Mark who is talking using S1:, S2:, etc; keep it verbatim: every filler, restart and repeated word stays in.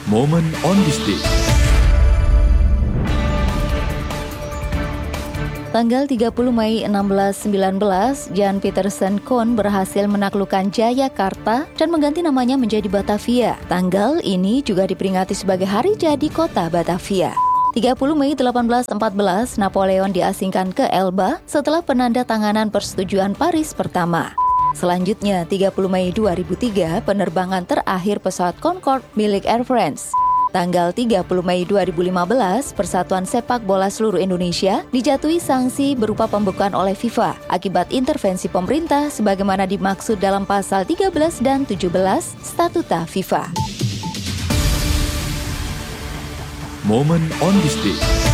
S1: Moment on this day.
S2: Tanggal tiga puluh Mei enam belas sembilan belas, Jan Pieterszoon Koen berhasil menaklukkan Jayakarta dan mengganti namanya menjadi Batavia. Tanggal ini juga diperingati sebagai hari jadi kota Batavia. tiga puluh Mei delapan belas empat belas, Napoleon diasingkan ke Elba setelah penandatanganan persetujuan Paris pertama. Selanjutnya, tiga puluh Mei dua ribu tiga, penerbangan terakhir pesawat Concorde milik Air France. Tanggal tiga puluh Mei dua ribu lima belas, Persatuan Sepak Bola Seluruh Indonesia dijatuhi sanksi berupa pembekuan oleh FIFA akibat intervensi pemerintah sebagaimana dimaksud dalam pasal tiga belas dan tujuh belas Statuta FIFA.
S1: Moment on this day.